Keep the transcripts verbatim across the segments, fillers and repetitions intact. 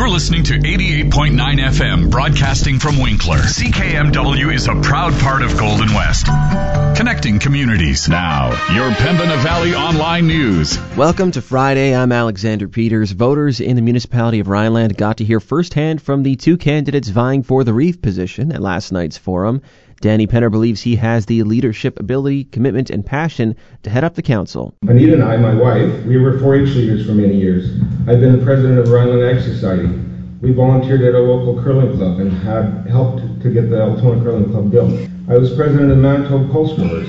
You're listening to eighty-eight point nine F M, broadcasting from Winkler. C K M W is a proud part of Golden West, connecting communities. Now, your Pembina Valley Online News. Welcome to Friday. I'm Alexander Peters. Voters in the municipality of Rhineland got to hear firsthand from the two candidates vying for the Reeve position at last night's forum. Danny Penner believes he has the leadership ability, commitment, and passion to head up the council. Anita and I, my wife, we were four H leaders for many years. I've been the president of Rhineland Ag Society. We volunteered at a local curling club and had helped to get the Altona Curling Club built. I was president of Manitoba Pulse Growers.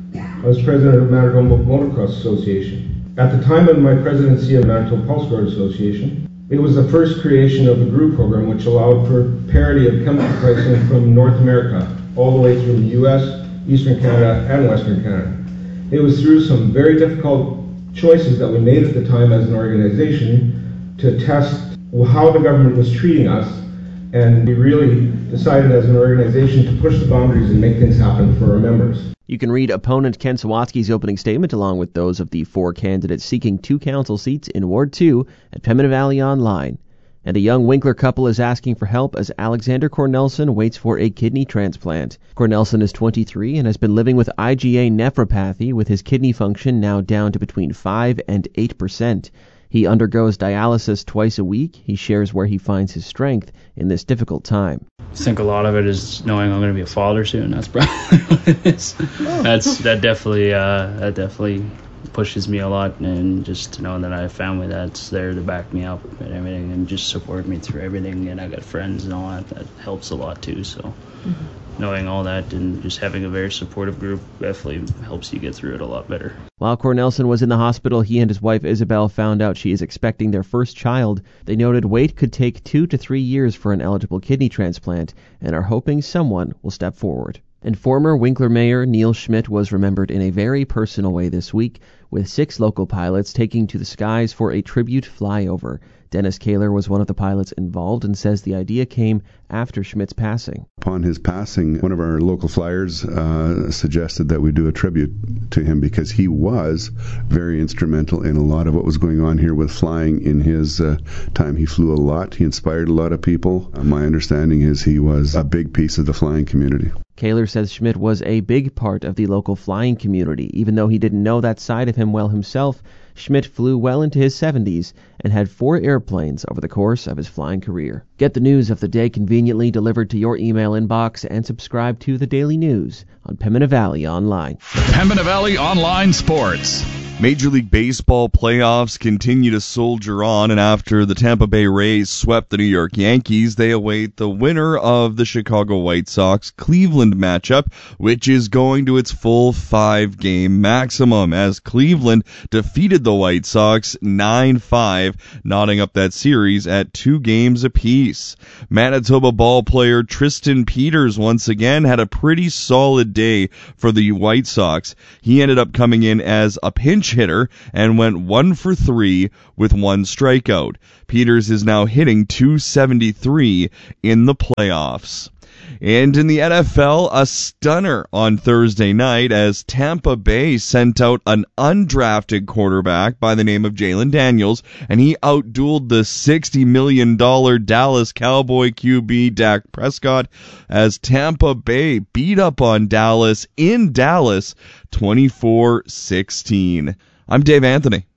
I was president of Manitoba Motocross Association. At the time of my presidency of Manitoba Pulse Growers Association, it was the first creation of the G R U program, which allowed for parity of chemical pricing from North America all the way through the U S, Eastern Canada, and Western Canada. It was through some very difficult choices that we made at the time as an organization to test how the government was treating us, and we really decided as an organization to push the boundaries and make things happen for our members. You can read opponent Ken Sawatsky's opening statement along with those of the four candidates seeking two council seats in Ward two at Pembina Valley Online. And a young Winkler couple is asking for help as Alexander Cornelson waits for a kidney transplant. Cornelson is twenty-three and has been living with I G A nephropathy, with his kidney function now down to between five and eight percent. He undergoes dialysis twice a week. He shares where he finds his strength in this difficult time. I think a lot of it is knowing I'm going to be a father soon. That's probably what it is. Oh. That's that definitely uh, that definitely pushes me a lot, and just to know that I have family that's there to back me up and everything and just support me through everything, and I got friends and all that, that helps a lot too. So mm-hmm. knowing all that and just having a very supportive group definitely helps you get through it a lot better. While Cornelson was in the hospital, he and his wife Isabel found out she is expecting their first child. They noted wait could take two to three years for an eligible kidney transplant and are hoping someone will step forward. And former Winkler Mayor Neil Schmidt was remembered in a very personal way this week, with six local pilots taking to the skies for a tribute flyover. Dennis Kaler was one of the pilots involved and says the idea came after Schmidt's passing. Upon his passing, one of our local flyers uh, suggested that we do a tribute to him because he was very instrumental in a lot of what was going on here with flying in his uh, time. He flew a lot. He inspired a lot of people. Uh, my understanding is he was a big piece of the flying community. Kaler says Schmidt was a big part of the local flying community. Even though he didn't know that side of him well himself, Schmidt flew well into his seventies and had four airplanes over the course of his flying career. Get the news of the day conveniently delivered to your email inbox and subscribe to the Daily News on Pembina Valley Online. Pembina Valley Online Sports. Major League Baseball playoffs continue to soldier on, and after the Tampa Bay Rays swept the New York Yankees, they await the winner of the Chicago White Sox-Cleveland matchup, which is going to its full five-game maximum, as Cleveland defeated the White Sox nine five, knotting up that series at two games apiece. Manitoba ball player Tristan Peters once again had a pretty solid day for the White Sox. He ended up coming in as a pinch hitter and went one for three with one strikeout. Peters is now hitting two seventy-three in the playoffs. And in the N F L, a stunner on Thursday night as Tampa Bay sent out an undrafted quarterback by the name of Jalen Daniels, and he outdueled the sixty million dollars Dallas Cowboy Q B Dak Prescott as Tampa Bay beat up on Dallas in Dallas twenty-four sixteen. I'm Dave Anthony.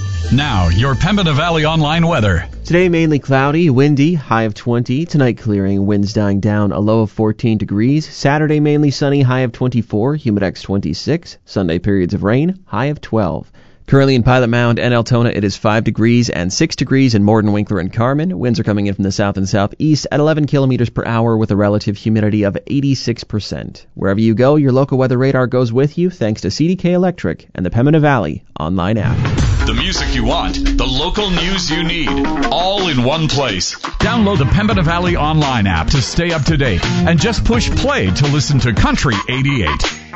Now, your Pembina Valley Online weather. Today, mainly cloudy, windy, high of twenty. Tonight, clearing, winds dying down, a low of fourteen degrees. Saturday, mainly sunny, high of twenty-four, humidex twenty-six. Sunday, periods of rain, high of twelve. Currently in Pilot Mound and Altona, it is five degrees and six degrees in Morden, Winkler, and Carman. Winds are coming in from the south and southeast at eleven kilometers per hour with a relative humidity of eighty-six percent. Wherever you go, your local weather radar goes with you thanks to C D K Electric and the Pembina Valley Online app. The music you want, the local news you need, all in one place. Download the Pembina Valley Online app to stay up to date and just push play to listen to Country eighty-eight.